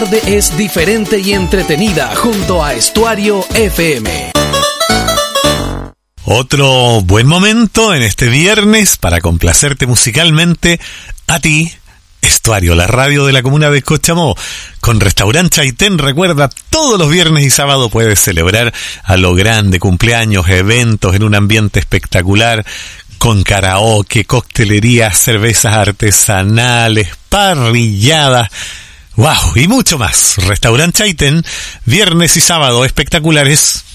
Es diferente y entretenida junto a Estuario FM. Otro buen momento en este viernes para complacerte musicalmente a ti, Estuario, la radio de la comuna de Cochamó. Con Restaurant Chaitén, recuerda, todos los viernes y sábado puedes celebrar a lo grande cumpleaños, eventos en un ambiente espectacular, con karaoke, coctelería, cervezas artesanales, parrilladas, ¡wow! Y mucho más. Restaurant Chaitén, viernes y sábado espectaculares.